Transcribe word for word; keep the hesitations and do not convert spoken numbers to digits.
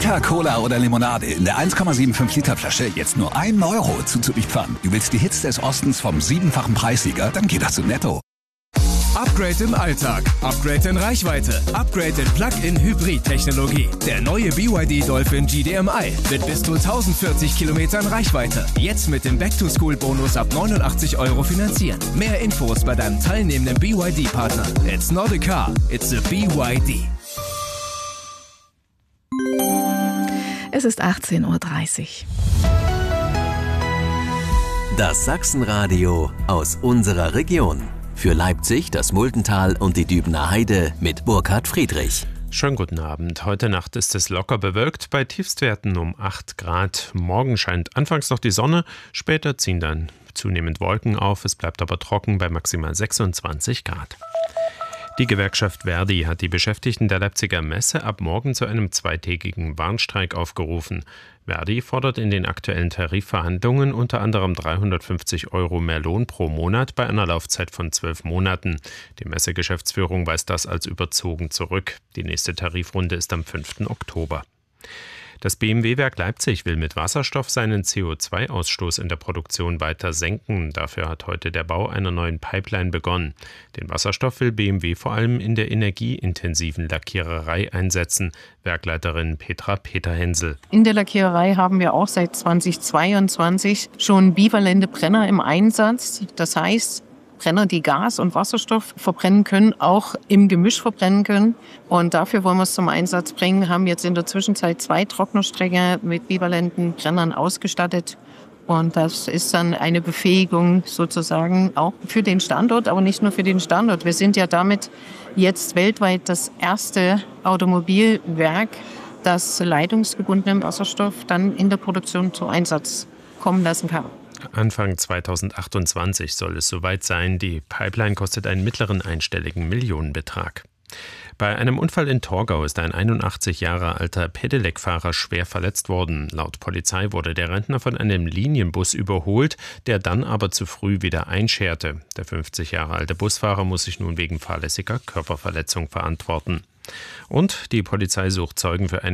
Fanta, Cola oder Limonade in der eins Komma fünfundsiebzig Liter Flasche jetzt nur ein Euro zuzupfand. Du willst die Hits des Ostens vom siebenfachen Preissieger? Dann geh doch zu Netto. Upgrade im Alltag, Upgrade in Reichweite, Upgrade in Plug-in-Hybrid-Technologie. Der neue B Y D Dolphin G D M I mit bis zu tausendvierzig Kilometern Reichweite. Jetzt mit dem Back-to-School-Bonus ab neunundachtzig Euro finanzieren. Mehr Infos bei deinem teilnehmenden B Y D-Partner. It's not a car, it's a B Y D. Es ist achtzehn Uhr dreißig. Das Sachsenradio aus unserer Region. Für Leipzig, das Muldental und die Dübener Heide mit Burkhard Friedrich. Schönen guten Abend. Heute Nacht ist es locker bewölkt bei Tiefstwerten um acht Grad. Morgen scheint anfangs noch die Sonne, später ziehen dann zunehmend Wolken auf. Es bleibt aber trocken bei maximal sechsundzwanzig Grad. Die Gewerkschaft Verdi hat die Beschäftigten der Leipziger Messe ab morgen zu einem zweitägigen Warnstreik aufgerufen. Verdi fordert in den aktuellen Tarifverhandlungen unter anderem dreihundertfünfzig Euro mehr Lohn pro Monat bei einer Laufzeit von zwölf Monaten. Die Messegeschäftsführung weist das als überzogen zurück. Die nächste Tarifrunde ist am fünften Oktober. Das B M W-Werk Leipzig will mit Wasserstoff seinen C O zwei Ausstoß in der Produktion weiter senken. Dafür hat heute der Bau einer neuen Pipeline begonnen. Den Wasserstoff will B M W vor allem in der energieintensiven Lackiererei einsetzen. Werkleiterin Petra Peterhensel. In der Lackiererei haben wir auch seit zweitausendzweiundzwanzig schon bivalente Brenner im Einsatz. Das heißt, Brenner, die Gas und Wasserstoff verbrennen können, auch im Gemisch verbrennen können. Und dafür wollen wir es zum Einsatz bringen. Haben jetzt in der Zwischenzeit zwei Trocknerstrecke mit bivalenten Brennern ausgestattet. Und das ist dann eine Befähigung sozusagen auch für den Standort, aber nicht nur für den Standort. Wir sind ja damit jetzt weltweit das erste Automobilwerk, das leitungsgebundenen Wasserstoff dann in der Produktion zum Einsatz kommen lassen kann. Anfang zweitausendachtundzwanzig soll es soweit sein. Die Pipeline kostet einen mittleren einstelligen Millionenbetrag. Bei einem Unfall in Torgau ist ein einundachtzig Jahre alter Pedelec-Fahrer schwer verletzt worden. Laut Polizei wurde der Rentner von einem Linienbus überholt, der dann aber zu früh wieder einscherte. Der fünfzig Jahre alte Busfahrer muss sich nun wegen fahrlässiger Körperverletzung verantworten. Und die Polizei sucht Zeugen für eine